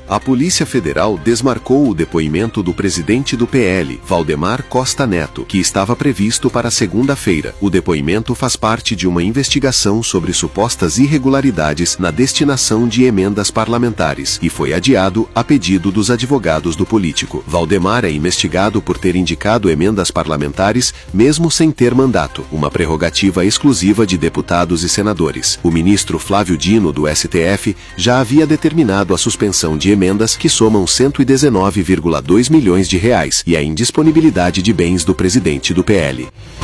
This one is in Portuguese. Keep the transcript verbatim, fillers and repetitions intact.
A Polícia Federal desmarcou o depoimento do presidente do P L, Valdemar Costa Neto, que estava previsto para segunda-feira. O depoimento faz parte de uma investigação sobre supostas irregularidades na destinação de emendas parlamentares e foi adiado a pedido dos advogados do político. Valdemar é investigado por ter indicado emendas parlamentares mesmo sem ter mandato, uma prerrogativa exclusiva de deputados e senadores. O ministro Flávio Dino, do S T F, já havia determinado a suspensão de emendas que somam cento e dezenove vírgula dois milhões de reais e a indisponibilidade de bens do presidente do P L.